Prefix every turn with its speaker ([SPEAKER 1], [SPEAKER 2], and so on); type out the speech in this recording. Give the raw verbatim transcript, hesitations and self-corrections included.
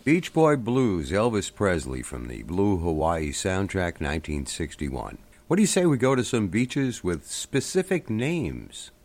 [SPEAKER 1] Beach Boy Blues, Elvis Presley from the Blue Hawaii soundtrack, nineteen sixty-one. What do you say we go to some beaches with specific names?